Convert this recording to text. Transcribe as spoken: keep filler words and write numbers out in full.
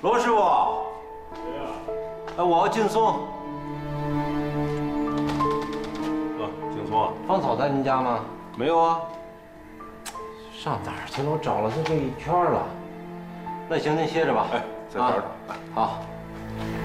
罗师傅。谁呀？哎，我要敬送。啊，敬送啊？芳草在您家吗？没有啊。上哪儿去了？我找了他这一圈了。那行，您歇着吧。哎，再找找。好。